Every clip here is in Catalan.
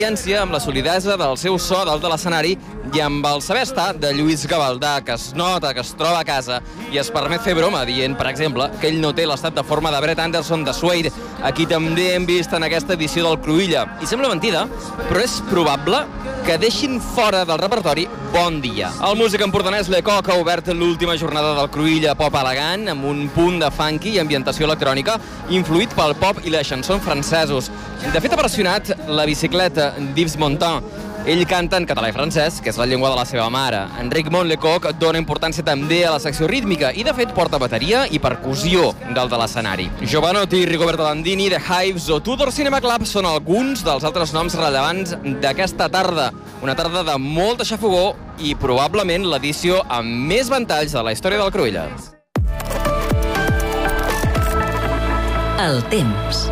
amb la solidesa del seu so dalt de l'escenari i amb el saber estar de Lluís Gavaldà, que es nota, que es troba a casa i es permet fer broma, dient, per exemple, que ell no té l'estat de forma de Brett Anderson de Suede, a qui també hem vist en aquesta edició del Cruïlla. I sembla mentida, però és probable que deixin fora del repertori Bon Dia. El músic empordanès Lecoq ha obert l'última jornada del Cruïlla pop elegant, amb un punt de funky i ambientació electrònica, influït pel pop i la chanson francesos. De fet, ha versionat la bicicleta d'Yves Montand. Ell canta en català i francès, que és la llengua de la seva mare. Enric Montlecoq dona importància també a la secció rítmica i, de fet, porta bateria i percussió dalt de l'escenari. Giovanotti, Rigoberto Landini, The Hives o Tudor Cinema Club són alguns dels altres noms rellevants d'aquesta tarda. Una tarda de molta xafogó i probablement l'edició amb més ventalls de la història del Cruïlla. El temps.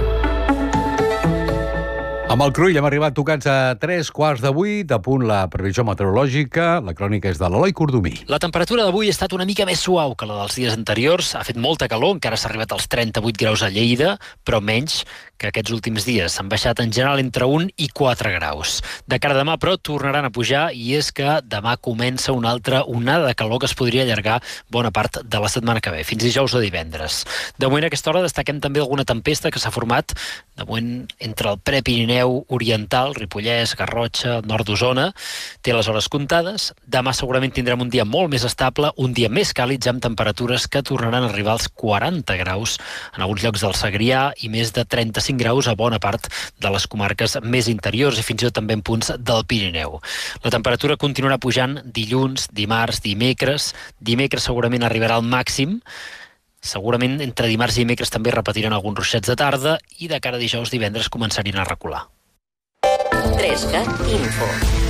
Amb el Cruïlla hem arribat tocats a 7:45, a punt la previsió meteorològica. La crònica és de l'Eloi Cordomí. La temperatura d'avui ha estat una mica més suau que la dels dies anteriors. Ha fet molta calor, encara s'ha arribat als 38 graus a Lleida, però menys que aquests últims dies. S'han baixat en general entre 1 i 4 graus. De cara a demà, però, tornaran a pujar i és que demà comença una altra onada de calor que es podria allargar bona part de la setmana que ve, fins dijous o divendres. De moment, a aquesta hora, destaquem també alguna tempesta que s'ha format de moment entre el Prepirineu oriental, Ripollès, Garrotxa, nord d'Osona. Té les hores comptades. Demà segurament tindrem un dia molt més estable, un dia més càlid, ja amb temperatures que tornaran a arribar als 40 graus en alguns llocs del Segrià i més de 35 graus a bona part de les comarques més interiors i fins i tot també en punts del Pirineu. La temperatura continuarà pujant dilluns, dimarts, dimecres. Dimecres segurament arribarà al màxim. Segurament entre dimarts i dimecres també repetiran alguns ruixats de tarda i de cara a dijous, divendres començarien a recular. 3CAT Info.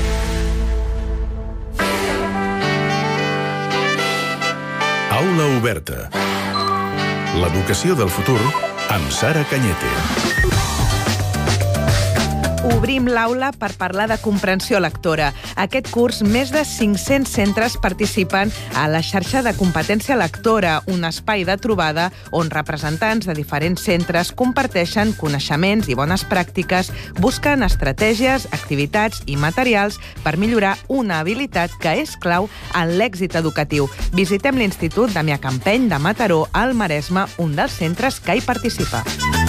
Aula oberta. L'educació del futur amb Sara Cañete. Obrim l'aula per parlar de comprensió lectora. Aquest curs, més de 500 centres participen a la xarxa de competència lectora, un espai de trobada on representants de diferents centres comparteixen coneixements i bones pràctiques, busquen estratègies, activitats i materials per millorar una habilitat que és clau en l'èxit educatiu. Visitem l'Institut Damià Campeny de Mataró, al Maresme, un dels centres que hi participa.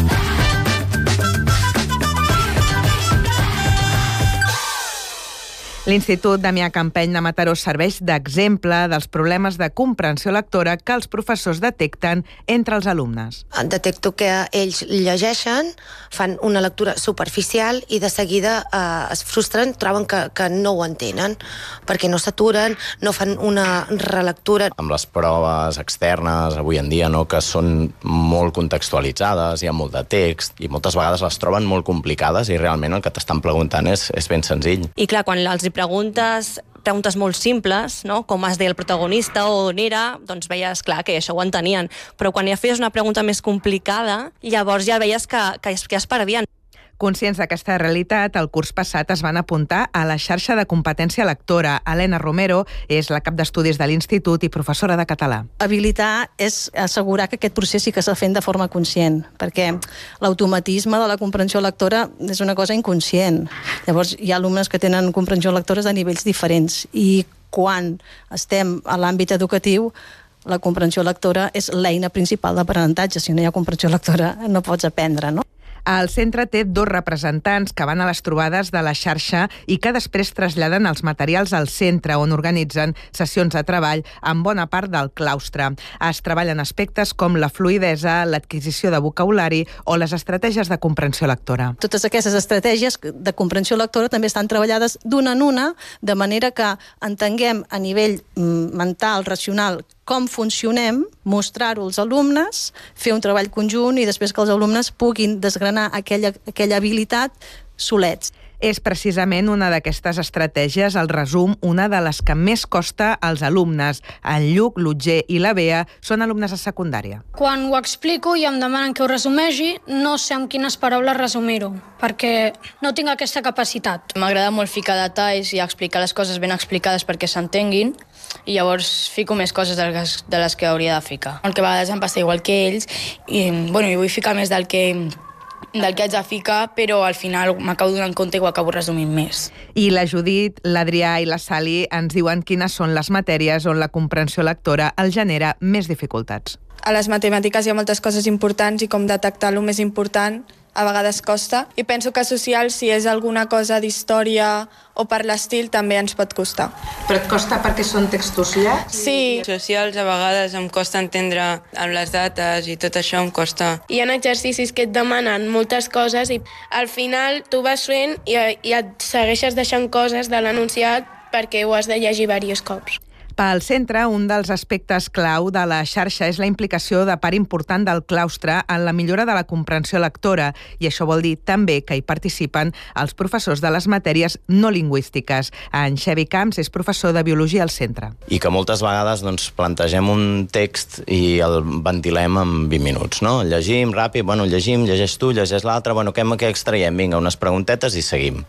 L'Institut Damià Campeny de Mataró serveix d'exemple dels problemes de comprensió lectora que els professors detecten entre els alumnes. Detecto que ells llegeixen, fan una lectura superficial i de seguida es frustren, troben que no ho entenen, perquè no s'aturen, no fan una relectura. Amb les proves externes avui en dia, no, que són molt contextualitzades, hi ha molt de text i moltes vegades les troben molt complicades i realment el que t'estan preguntant és ben senzill. I clar, quan els preguntes molt simples, no? Com es deia el protagonista o on era, doncs veies, clar, que això ho entenien. Però quan ja feies una pregunta més complicada, llavors ja veies que es perdien. Conscients d'aquesta realitat, el curs passat es van apuntar a la xarxa de competència lectora. Helena Romero és la cap d'estudis de l'Institut i professora de català. Habilitar és assegurar que aquest procés sí que s'ha fent de forma conscient, perquè l'automatisme de la comprensió lectora és una cosa inconscient. Llavors, hi ha alumnes que tenen comprensió lectora de nivells diferents i quan estem a l'àmbit educatiu, la comprensió lectora és l'eina principal d'aprenentatge. Si no hi ha comprensió lectora, no pots aprendre, no? El centre té 2 representants que van a les trobades de la xarxa i que després traslladen els materials al centre, on organitzen sessions de treball amb bona part del claustre. Es treballen aspectes com la fluïdesa, l'adquisició de vocabulari o les estratègies de comprensió lectora. Totes aquestes estratègies de comprensió lectora també estan treballades d'una en una, de manera que entenguem a nivell mental, racional, com funcionem, mostrar-ho als alumnes, fer un treball conjunt i després que els alumnes puguin desgranar aquella habilitat solets. És precisament una d'aquestes estratègies, el resum, una de les que més costa als alumnes. En Lluc, l'Otger i la Bea són alumnes de secundària. Quan ho explico i em demanen que ho resumeixi, no sé amb quines paraules resumir-ho, perquè no tinc aquesta capacitat. M'agrada molt ficar detalls i explicar les coses ben explicades perquè s'entenguin, i llavors fico més coses de les que hauria de ficar. El que a vegades em passa igual que ells, i vull ficar més del que del que haig de ficar, però al final m'acabo donant compte i ho acabo resumint més. I la Judit, l'Adrià i la Sally ens diuen quines són les matèries on la comprensió lectora els genera més dificultats. A les matemàtiques hi ha moltes coses importants i com detectar el més important a vegades costa. I penso que social, si és alguna cosa d'història o per l'estil, també ens pot costar. Però et costa perquè són textos llargs? Sí. Socials a vegades em costa entendre amb les dates i tot això em costa. Hi ha exercicis que et demanen moltes coses i al final tu vas fent i et segueixes deixant coses de l'enunciat perquè ho has de llegir diversos cops. Pel centre, un dels aspectes clau de la xarxa és la implicació de part important del claustre en la millora de la comprensió lectora, i això vol dir també que hi participen els professors de les matèries no lingüístiques. En Xevi Camps és professor de Biologia al centre. I que moltes vegades plantegem un text i el ventilem en 20 minuts, no? Llegim ràpid, llegim, llegeix tu, llegeix l'altre, què extraiem? Vinga, unes preguntetes i seguim.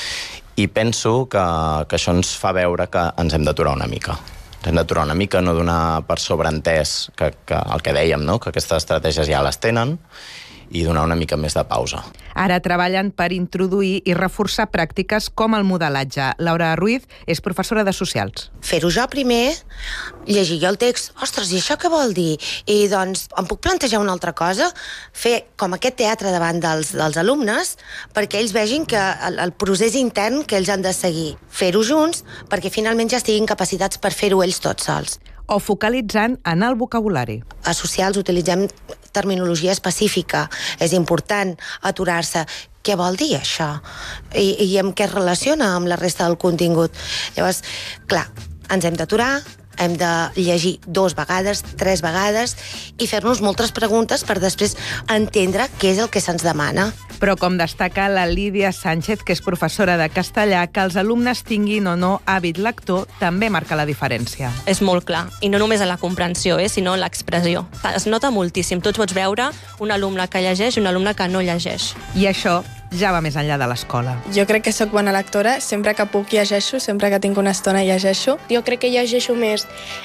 I penso que això ens fa veure que ens hem d'aturar una mica. Hem d'aturar una mica, no donar per sobreentès que el que dèiem, no? Que aquestes estratègies ja les tenen, i donar una mica més de pausa. Ara treballen per introduir i reforçar pràctiques com el modelatge. Laura Ruiz és professora de Socials. Fer-ho jo primer, llegir jo el text, ostres, i això què vol dir? I doncs, em puc plantejar una altra cosa? Fer com aquest teatre davant dels alumnes perquè ells vegin que el procés intern que ells han de seguir. Fer-ho junts perquè finalment ja estiguin capacitats per fer-ho ells tots sols. O focalitzant en el vocabulari. A Socials utilitzem terminologia específica. És important aturar-se. Què vol dir això? I amb què es relaciona amb la resta del contingut? Llavors, clar, ens hem d'aturar, hem de llegir 2 vegades, 3 vegades i fer-nos moltes preguntes per després entendre què és el que se'ns demana. Però com destaca la Lídia Sánchez, que és professora de castellà, que els alumnes tinguin o no hàbit lector també marca la diferència. És molt clar, i no només en la comprensió, sinó en l'expressió. Es nota moltíssim. Tu pots veure un alumne que llegeix i un alumne que no llegeix. I això ja va més enllà de l'escola. Jo crec que sóc bona lectora, sempre que puc llegeixo, sempre que tinc una estona llegeixo. Jo crec que llegeixo més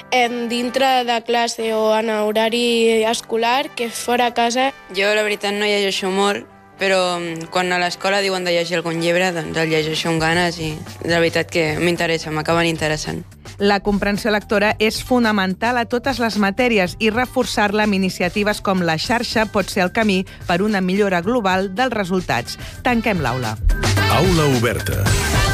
dintre de classe o en horari escolar que fora a casa. Jo, la veritat, no llegeixo molt, però quan a l'escola diuen de llegir algun llibre, doncs el llegeixo amb ganes i la veritat que m'interessa, m'acaben interessant. La comprensió lectora és fonamental a totes les matèries i reforçar-la amb iniciatives com la xarxa pot ser el camí per una millora global dels resultats. Tanquem l'aula. Aula oberta.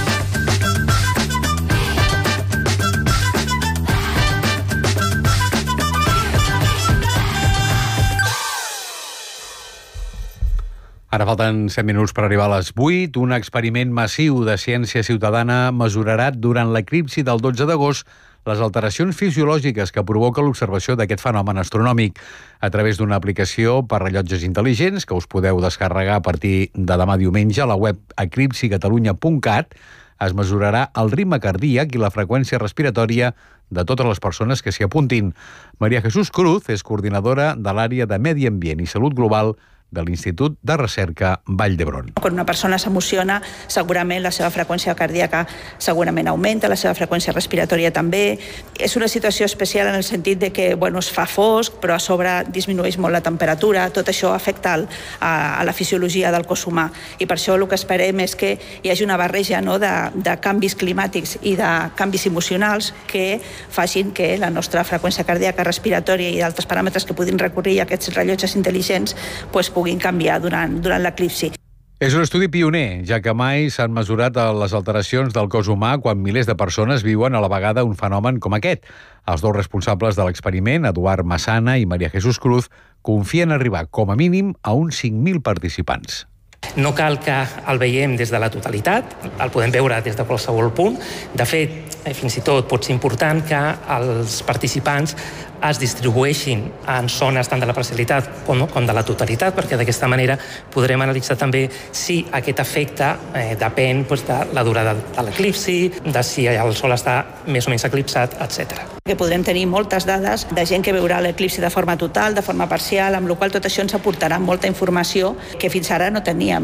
Ara falten 7 minuts per arribar a les 8. Un experiment massiu de ciència ciutadana mesurarà durant l'eclipsi del 12 d'agost les alteracions fisiològiques que provoca l'observació d'aquest fenomen astronòmic a través d'una aplicació per rellotges intel·ligents que us podeu descarregar a partir de demà diumenge a la web eclipsicatalunya.cat. Es mesurarà el ritme cardíac i la freqüència respiratòria de totes les persones que s'hi apuntin. María Jesús Cruz és coordinadora de l'àrea de Medi Ambient i Salut Global de l'Institut de Recerca Vall d'Hebron. Quan una persona s'emociona, segurament la seva freqüència cardíaca segurament augmenta, la seva freqüència respiratòria també. És una situació especial en el sentit de que es fa fosc, però a sobre disminueix molt la temperatura. Tot això afecta a la fisiologia del cos humà. I per això el que esperem és que hi hagi una barreja de canvis climàtics i de canvis emocionals que facin que la nostra freqüència cardíaca, respiratòria i altres paràmetres que puguin recórrer a aquests rellotges intel·ligents puguin canviar durant l'eclipsi. És un estudi pioner, ja que mai s'han mesurat les alteracions del cos humà quan milers de persones viuen a la vegada un fenomen com aquest. Els 2 responsables de l'experiment, Eduard Massana i María Jesús Cruz, confien arribar com a mínim a uns 5.000 participants. No cal que el veiem des de la totalitat, el podem veure des de qualsevol punt. De fet, fins i tot pot ser important que els participants es distribueixin en zones tant de la parcialitat com de la totalitat, perquè d'aquesta manera podrem analitzar també si aquest efecte depèn de la durada de l'eclipsi, de si el Sol està més o menys eclipsat, etc. Que podrem tenir moltes dades de gent que veurà l'eclipsi de forma total, de forma parcial, amb la qual cosa tot això ens aportarà molta informació que fins ara no teníem.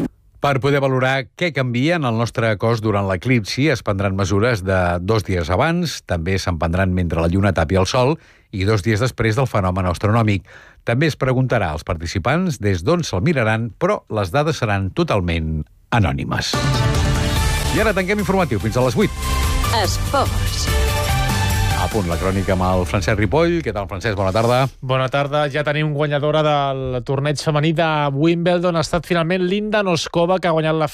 Per poder valorar què canvia en el nostre cos durant l'eclipsi, es prendran mesures de 2 dies abans, també se'n prendran mentre la lluna tapi el sol i 2 dies després del fenomen astronòmic. També es preguntarà als participants des d'on se'l miraran, però les dades seran totalment anònimes. I ara tanquem informatiu fins a les 8. Esports. A punt, la crònica amb el Francesc Ripoll. Què tal, Francesc? Bona tarda. Bona tarda. Ja tenim guanyadora del torneig femení de Wimbledon. Ha estat finalment Linda Noskova, que ha guanyat la